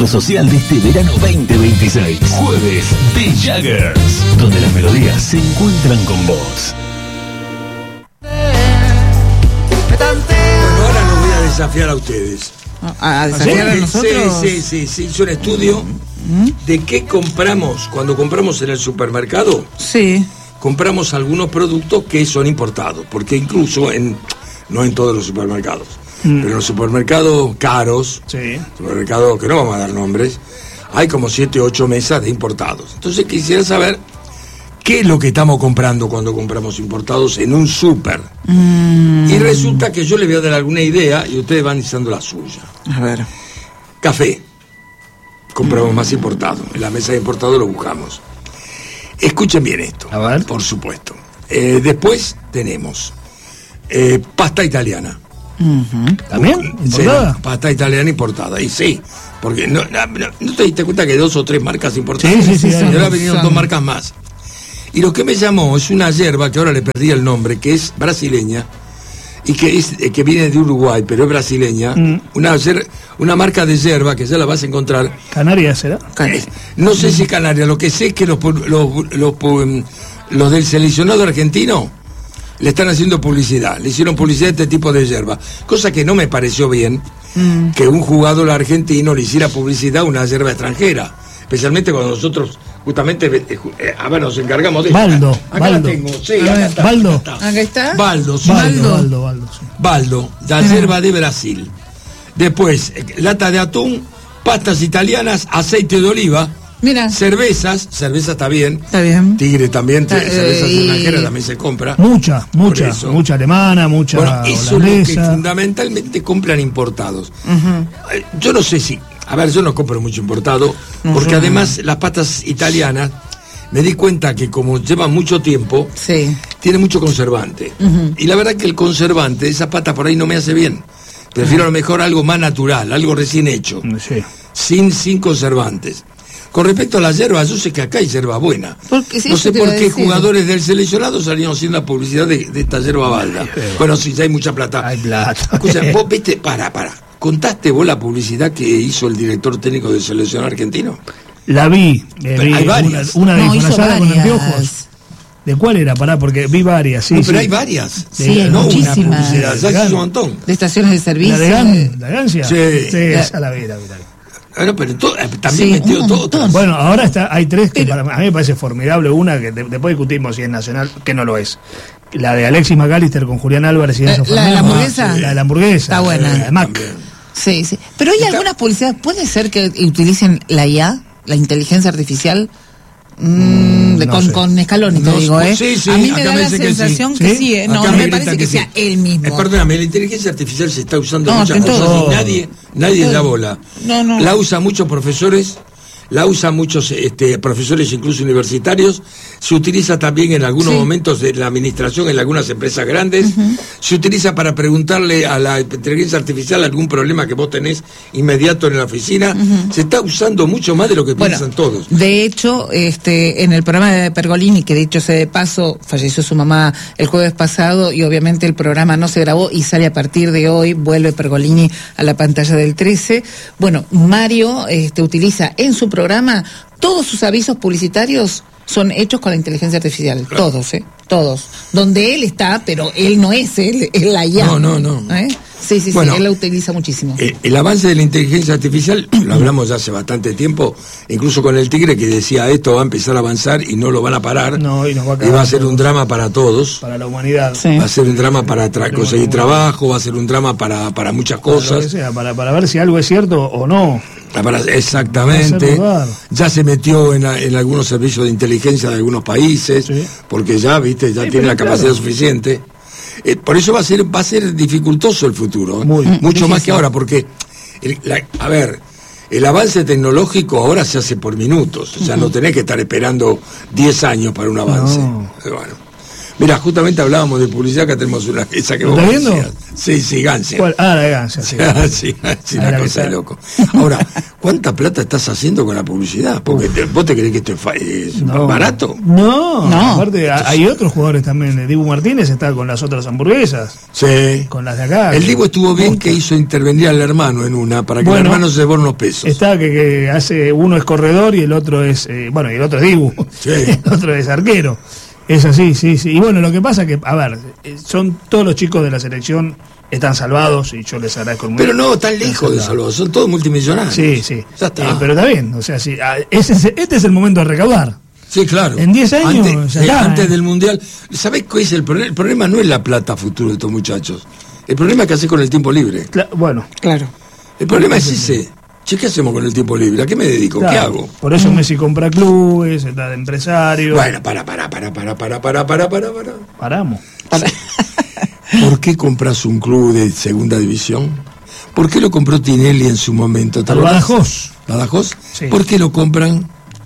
encuentro social de este verano 2026. Jueves de Jaggers, donde las melodías se encuentran con vos. Bueno, ahora los voy a desafiar a ustedes. ¿A desafiar a nosotros? Sí, hizo un estudio de qué compramos cuando compramos en el supermercado. Sí. Compramos algunos productos que son importados, porque incluso no en todos los supermercados, pero en los supermercados caros, supermercados que no vamos a dar nombres, hay como 7 o 8 mesas de importados. Entonces quisiera saber qué es lo que estamos comprando cuando compramos importados en un súper. Y resulta que yo les voy a dar alguna idea y ustedes van diciendo la suya. A ver. Café. Compramos más importado. En la mesa de importado lo buscamos. Escuchen bien esto. A ver. Por supuesto. Después tenemos pasta italiana. ¿También? ¿Importada? Sí, pasta italiana importada. Y sí, porque no te diste cuenta que hay 2 o 3 marcas importadas. Sí. Y ahora vinieron 2 marcas más. Y lo que me llamó es una yerba, que ahora le perdí el nombre, que es brasileña, y que viene de Uruguay, pero es brasileña. Una marca de yerba que ya la vas a encontrar. ¿Canaria será? No sé si Canaria, lo que sé es que los del seleccionado argentino le están haciendo publicidad, le hicieron publicidad a este tipo de yerba, cosa que no me pareció bien que un jugador argentino le hiciera publicidad a una yerba extranjera, especialmente cuando nosotros justamente nos encargamos de Baldo. Acá la tengo, sí, acá está. Baldo. ¿Acá está? Baldo, sí. Baldo, sí. Baldo, la yerba de Brasil. Después, lata de atún, pastas italianas, aceite de oliva. Mira. Cerveza está bien. Está bien. Tigre también, cerveza extranjera también se compra. Mucha alemana, mucha eso holandesa. es lo que fundamentalmente compran importados. Yo no sé si, yo no compro mucho importado, porque además las pastas italianas, me di cuenta que como llevan mucho tiempo, tiene mucho conservante. Y la verdad que el conservante, esa pata por ahí no me hace bien. Prefiero a lo mejor algo más natural, algo recién hecho, sin conservantes. Con respecto a la yerba, yo sé que acá hay yerba buena. No sé por qué jugadores del seleccionado salieron haciendo la publicidad de esta yerba balda. Bueno, sí, ya hay mucha plata. Hay plata. Escucha, vos viste, para. ¿Contaste vos la publicidad que hizo el director técnico del seleccionado argentino? La vi. Hay varias. Una disfrazada con varias. anteojos. ¿De cuál era? Porque vi varias, sí. No, pero hay varias. Sí, hay no muchísimas. Una publicidad, ya hizo un montón. De estaciones de servicio. ¿La Gancia? Sí. Esa la vi. Bueno, pero también metió todo. Bueno, ahora hay 3 que a mí me parece formidable. Una que después discutimos si es nacional, que no lo es. La de Alexis McAllister con Julián Álvarez y Enzo ¿La de la Fernández. hamburguesa? La de la hamburguesa. Está buena. La de Mac. Sí. Pero hay algunas publicidades, ¿puede ser que utilicen la IA, la inteligencia artificial? Con Scaloni, te digo, Sí, a mí me da la sensación que sí, no me parece que sea él mismo. Perdóname, la inteligencia artificial se está usando muchas cosas y nadie da bola. No. La usan muchos profesores, la usan muchos profesores incluso universitarios, se utiliza también en algunos momentos de la administración en algunas empresas grandes, se utiliza para preguntarle a la inteligencia artificial algún problema que vos tenés inmediato en la oficina, se está usando mucho más de lo que piensan todos. De hecho, en el programa de Pergolini, que dicho sea de paso, falleció su mamá el jueves pasado y obviamente el programa no se grabó y sale a partir de hoy, vuelve Pergolini a la pantalla del 13. Bueno, Mario utiliza en su programa todos sus avisos publicitarios son hechos con la inteligencia artificial, todos. Donde él está, pero él no es él, es la IA. No. Sí, Bueno, él la utiliza muchísimo. El avance de la inteligencia artificial, lo hablamos ya hace bastante tiempo, incluso con el Tigre que decía esto va a empezar a avanzar y no lo van a parar. No, y nos va a acabar. Y va a ser un drama para todos. Para la humanidad. Sí. Va a ser un drama para conseguir trabajo, va a ser un drama para muchas cosas. Para ver si algo es cierto o no. Exactamente. Ya se metió en algunos servicios de inteligencia de algunos países, porque ya tiene la capacidad suficiente. Por eso va a ser dificultoso el futuro, mucho más que ahora, porque el avance tecnológico ahora se hace por minutos, o sea, no tenés que estar esperando 10 años para un avance. Mira, justamente hablábamos de publicidad, que tenemos una esa que ¿Lo vos estás viendo? decías. Sí, Gancia. ¿Cuál? Ah, la de Gancia, sí. sí, una cosa de loco. Ahora, ¿cuánta plata estás haciendo con la publicidad? Porque vos te crees que esto es barato. No, aparte hay otros jugadores también. El Dibu Martínez está con las otras hamburguesas. Sí. Con las de acá. El Dibu estuvo bien que hizo intervenir al hermano en una, para que el hermano se llevara unos pesos. Está que hace, uno es corredor y el otro es, y el otro es Dibu. Sí. El otro es arquero. Es así, sí. Y bueno, lo que pasa que, a ver, son todos los chicos de la selección están salvados y yo les agradezco mucho. Pero no, tan lejos de salvados, son todos multimillonarios. Sí. Ya está. Pero está bien, o sea, sí, este es el momento de recaudar. Sí, claro. En 10 años, antes del Mundial. ¿Sabés qué es el problema? El problema no es la plata futuro de estos muchachos. El problema es qué hacer con el tiempo libre. Claro. El problema es ese. Che, ¿qué hacemos con el tiempo libre? ¿A qué me dedico? Claro, ¿Qué hago? Por eso Messi compra clubes, está de empresario. Bueno, para. Paramos. ¿Por qué compras un club de segunda división? ¿Por qué lo compró Tinelli en su momento? Badajoz. ¿Badajoz? Sí. ¿Por qué lo compran?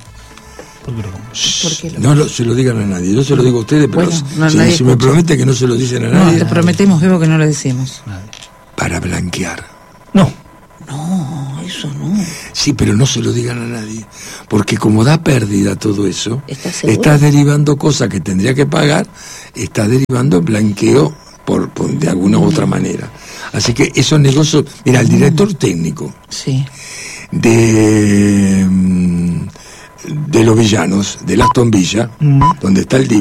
No se lo digan a nadie. Yo se lo digo a ustedes, pero si me promete que no se lo dicen a nadie. Te prometemos, Evo, que no lo decimos. Para blanquear. No, eso no. Sí, pero no se lo digan a nadie. Porque como da pérdida todo eso, ¿Estás derivando cosas que tendría que pagar, está derivando blanqueo por de alguna u otra manera. Así que esos negocios... Mira, el director técnico de los Villanos, del Aston Villa, donde está el